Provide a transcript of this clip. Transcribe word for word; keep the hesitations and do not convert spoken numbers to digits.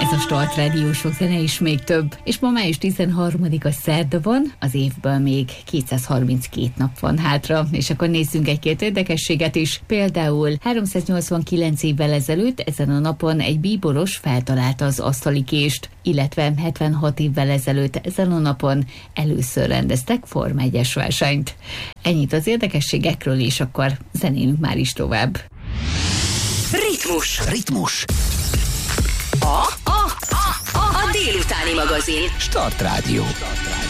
Ez a Start Rádió, sok zene és még több. És ma május tizenharmadika szerda van, az évből még kétszázharminckét nap van hátra, és akkor nézzünk egy-két érdekességet is. Például háromszáznyolcvankilenc évvel ezelőtt ezen a napon egy bíboros feltalálta az asztalikést, illetve hetvenhat évvel ezelőtt ezen a napon először rendeztek Forma egyes versenyt. Ennyit az érdekességekről, és akkor zenélünk már is tovább. Ritmus. Ritmus. A, a, a, a, a délutáni magazin. Start Rádió.